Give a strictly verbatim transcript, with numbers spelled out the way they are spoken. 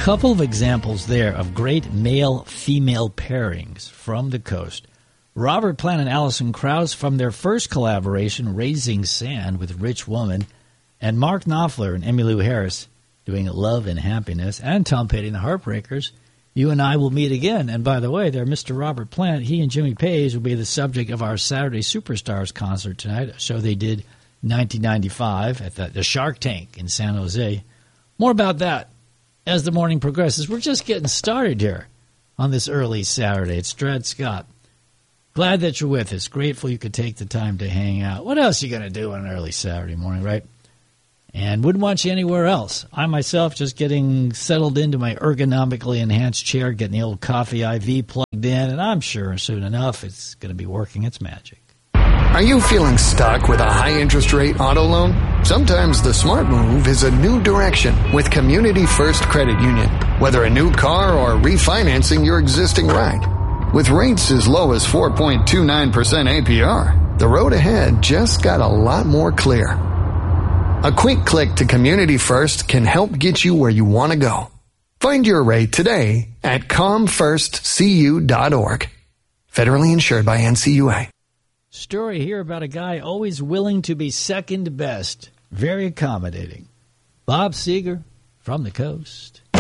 couple of examples there of great male-female pairings from the coast. Robert Plant and Alison Krauss from their first collaboration, Raising Sand with Rich Woman, and Mark Knopfler and Emmylou Harris doing Love and Happiness, and Tom Petty and the Heartbreakers, You and I Will Meet Again. And by the way, there, Mister Robert Plant, he and Jimmy Page will be the subject of our Saturday Superstars concert tonight, a show they did nineteen ninety-five at the, the Shark Tank in San Jose. More about that as the morning progresses. We're just getting started here on this early Saturday. It's Dred Scott. Glad that you're with us. Grateful you could take the time to hang out. What else are you going to do on an early Saturday morning, right? And wouldn't want you anywhere else. I myself just getting settled into my ergonomically enhanced chair, getting the old coffee I V plugged in, and I'm sure soon enough it's going to be working its magic. Are you feeling stuck with a high interest rate auto loan? Sometimes the smart move is a new direction with Community First Credit Union. Whether a new car or refinancing your existing ride. With rates as low as four point two nine percent A P R, the road ahead just got a lot more clear. A quick click to Community First can help get you where you want to go. Find your rate today at com first c u dot org. Federally insured by N C U A. Story here about a guy always willing to be second best. Very accommodating. Bob Seger from the coast.